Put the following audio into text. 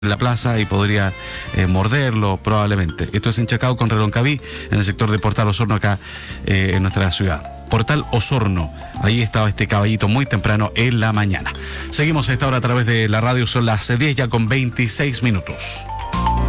en la plaza y podría morderlo probablemente. Esto es en Chacao con Reloncaví, en el sector de Portal Osorno, acá en nuestra ciudad. Portal Osorno, ahí estaba este caballito muy temprano en la mañana. Seguimos a esta hora a través de la radio, son las 10 ya con 26 minutos.